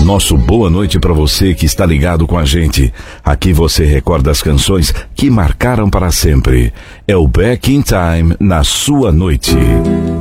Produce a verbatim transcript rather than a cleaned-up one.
Nosso boa noite para você que está ligado com a gente. Aqui você recorda as canções que marcaram para sempre. É o Back in Time na sua noite.